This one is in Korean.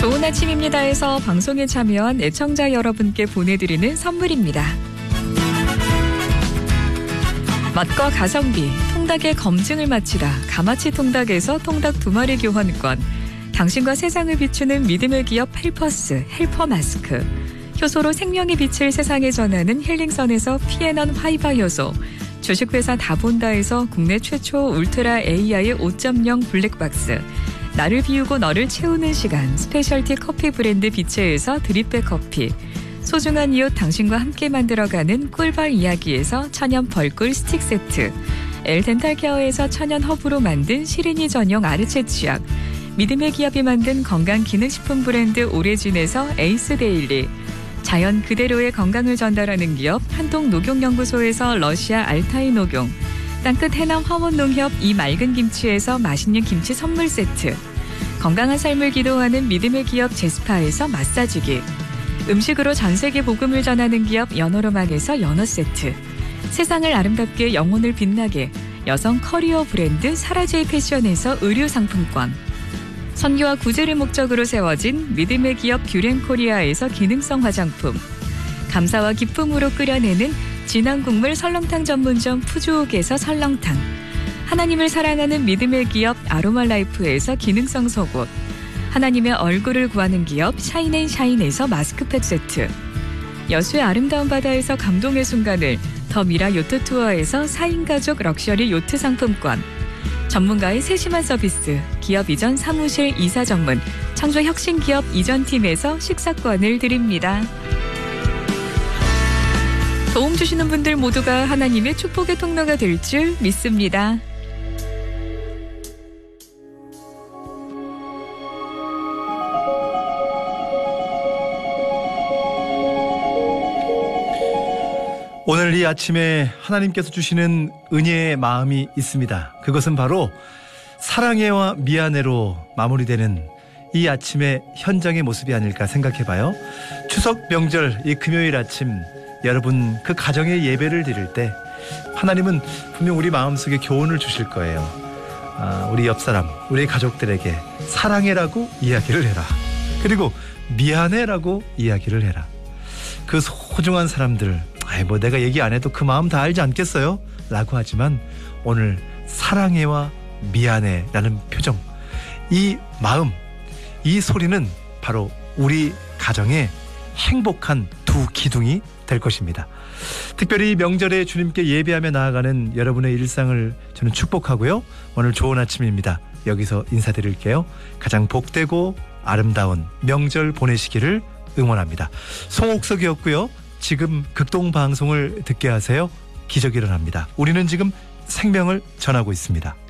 좋은 아침입니다에서 방송에 참여한 애청자 여러분께 보내드리는 선물입니다. 맛과 가성비, 통닭의 검증을 마치다 가마치 통닭에서 통닭 2마리 교환권, 당신과 세상을 비추는 믿음의 기업 헬퍼스, 헬퍼 마스크, 효소로 생명의 빛을 세상에 전하는 힐링선에서 피에넌 화이바 효소, 주식회사 다본다에서 국내 최초 울트라 AI 5.0 블랙박스, 나를 비우고 너를 채우는 시간 스페셜티 커피 브랜드 비체에서 드립백 커피, 소중한 이웃 당신과 함께 만들어가는 꿀벌 이야기에서 천연 벌꿀 스틱 세트, 엘덴탈케어에서 천연 허브로 만든 시린이 전용 아르체 치약, 믿음의 기업이 만든 건강기능식품 브랜드 오레진에서 에이스 데일리, 자연 그대로의 건강을 전달하는 기업 한동녹용연구소에서 러시아 알타이 녹용, 땅끝 해남 화원농협 이 맑은 김치에서 맛있는 김치 선물 세트, 건강한 삶을 기도하는 믿음의 기업 제스파에서 마사지기, 음식으로 전세계 복음을 전하는 기업 연어로망에서 연어 세트, 세상을 아름답게 영혼을 빛나게 여성 커리어 브랜드 사라제이 패션에서 의류 상품권, 선교와 구제를 목적으로 세워진 믿음의 기업 뷰렌코리아에서 기능성 화장품, 감사와 기쁨으로 끓여내는 진한 국물 설렁탕 전문점 푸주옥에서 설렁탕, 하나님을 사랑하는 믿음의 기업 아로마라이프에서 기능성 속옷, 하나님의 얼굴을 구하는 기업 샤인앤샤인에서 마스크팩 세트, 여수의 아름다운 바다에서 감동의 순간을 더 미라 요트 투어에서 4인 가족 럭셔리 요트 상품권, 전문가의 세심한 서비스 기업 이전 사무실 이사 전문 창조혁신기업 이전팀에서 식사권을 드립니다. 도움 주시는 분들 모두가 하나님의 축복의 통로가 될 줄 믿습니다. 오늘 이 아침에 하나님께서 주시는 은혜의 마음이 있습니다. 그것은 바로 사랑해와 미안해로 마무리되는 이 아침의 현장의 모습이 아닐까 생각해봐요. 추석 명절 이 금요일 아침 여러분 그 가정의 예배를 드릴 때 하나님은 분명 우리 마음속에 교훈을 주실 거예요. 우리 옆사람, 우리 가족들에게 사랑해라고 이야기를 해라. 그리고 미안해라고 이야기를 해라. 그 소중한 사람들, 뭐 내가 얘기 안 해도 그 마음 다 알지 않겠어요? 라고 하지만 오늘 사랑해와 미안해라는 표정, 이 마음, 이 소리는 바로 우리 가정의 행복한 두 기둥이 될 것입니다. 특별히 명절에 주님께 예배하며 나아가는 여러분의 일상을 저는 축복하고요. 오늘 좋은 아침입니다. 여기서 인사드릴게요. 가장 복되고 아름다운 명절 보내시기를 응원합니다. 송옥석이었고요. 지금 극동방송을 듣게 하세요. 기적이 일어납니다. 우리는 지금 생명을 전하고 있습니다.